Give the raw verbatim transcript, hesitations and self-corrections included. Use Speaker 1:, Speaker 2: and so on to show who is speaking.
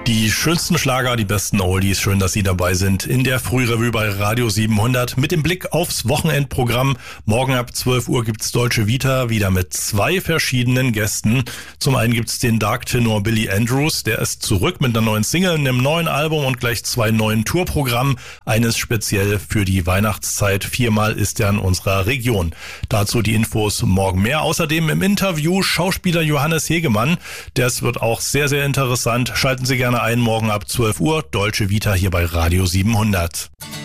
Speaker 1: Die schönsten Schlager, die besten Oldies, schön, dass Sie dabei sind in der Frührevue bei Radio siebenhundert mit dem Blick aufs Wochenendprogramm. Morgen ab zwölf Uhr gibt's Deutsche Vita wieder mit zwei verschiedenen Gästen. Zum einen gibt's den Dark Tenor Billy Andrews, der ist zurück mit einer neuen Single, einem neuen Album und gleich zwei neuen Tourprogrammen. Eines speziell für die Weihnachtszeit. Viermal ist er in unserer Region. Dazu die Infos morgen mehr. Außerdem im Interview Schauspieler Johannes Hegemann. Das wird auch sehr, sehr interessant. Schalten Sie gerne ein, morgen ab zwölf Uhr, Deutsche Vita hier bei Radio siebenhundert.